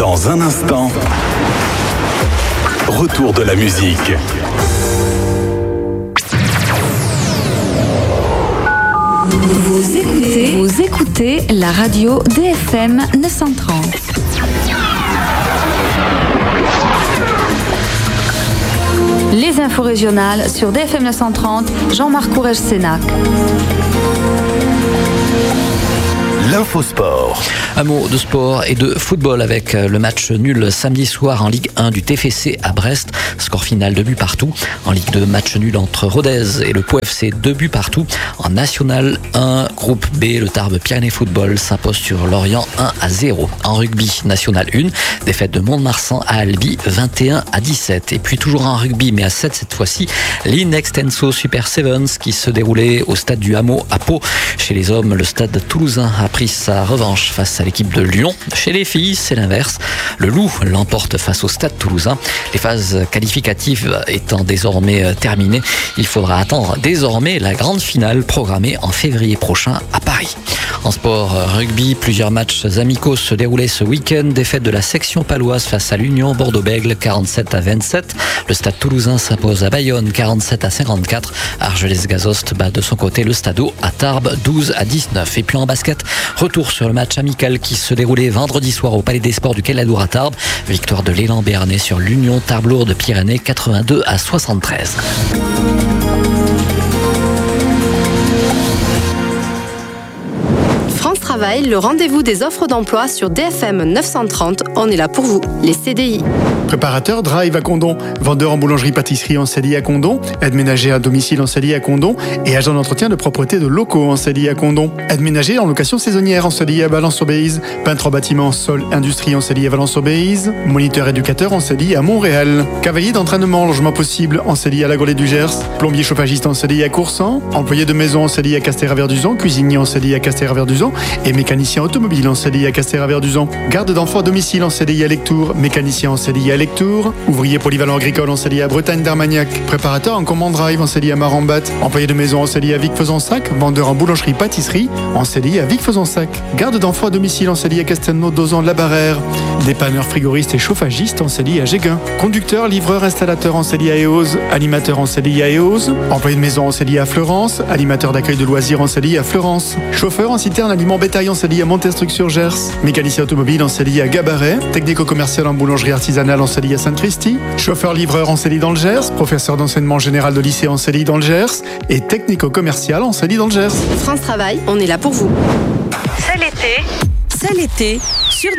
Dans un instant, retour de la musique. Vous écoutez la radio DFM 930. Les infos régionales sur DFM 930, Jean-Marc Courrèges-Sénac. L'infosport. Un mot de sport et de football avec le match nul samedi soir en Ligue 1 du TFC à Brest. Score final 2 buts partout. En Ligue 2, match nul entre Rodez et le Pau FC, 2 buts partout. En National 1, groupe B, le Tarbes Pyrénées Football s'impose sur Lorient 1-0. En rugby, National 1, défaite de Mont-de-Marsan à Albi 21-17. Et puis toujours en rugby, mais à 7 cette fois-ci, l'Inextenso Super Sevens qui se déroulait au stade du Hameau à Pau. Chez les hommes, le stade toulousain a pris sa revanche face à l'équipe de Lyon. Chez les filles, c'est l'inverse. Le Loup l'emporte face au stade toulousain. Les phases qualificatives étant désormais terminées, il faudra attendre désormais la grande finale programmée en février prochain à Paris. En sport rugby, plusieurs matchs amicaux se déroulaient ce week-end. Défaite de la section paloise face à l'Union Bordeaux-Bègles 47-27. Le stade toulousain s'impose à Bayonne 47-54. Argelès-Gazost bat de son côté le Stadeau à Tarbes 12-19. Et puis en basket, retour sur le match amical qui se déroulait vendredi soir au Palais des Sports du Quai Ladour à Tarbes. Victoire de l'élan béarnais sur l'Union Tarbes-Lourdes-Pyrénées 82-73. France Travail, le rendez-vous des offres d'emploi sur DFM 930. On est là pour vous, les CDI. Préparateur Drive à Condom, vendeur en boulangerie-pâtisserie en CDI à Condom, aide ménagère à domicile en CDI à Condom et agent d'entretien de propreté de locaux en CDI à Condom. Aide ménagère en location saisonnière en CDI à Valence-Aubéise, peintre en bâtiment, sol, industrie en CDI à Valence-Aubéise, moniteur éducateur en CDI à Montréal, cavalier d'entraînement, logement possible en CDI à la Golée du Gers, plombier chauffagiste en CDI à Coursan, employé de maison en CDI à Castéra-Verduzan, cuisinier en CDI à Castéra-Verduzan et mécanicien automobile en CDI à Castéra-Verduzan. Garde d'enfants à domicile en CDI à Lectoure, mécanicien en CDI à Lectoure, ouvrier polyvalent agricole en CDI à Bretagne-d'Armagnac, préparateur en commande drive en CDI à Marambat, employé de maison en CDI à Vic-Fezensac, vendeur en boulangerie-pâtisserie en CDI à Vic-Fezensac, garde d'enfants à domicile en CDI à Castelnau-Dozan-la-Barrère, dépanneur frigoriste et chauffagiste en CDI à Géguin, conducteur, livreur, installateur en CDI à Eauze, animateur en CDI à Eauze, employé de maison en CDI à Fleurance, animateur d'accueil de loisirs en CDI à Fleurance, chauffeur en citerne aliment bétail en CDI à Montestruc-sur-Gers, mécanicien automobile en CDI à Gabaret, technico-commercial en boulangerie artisanale en CDI à Sainte-Christie, chauffeur-livreur en CDI dans le Gers, professeur d'enseignement général de lycée en CDI dans le Gers et technico-commercial en CDI dans le Gers. France Travail, on est là pour vous. C'est l'été,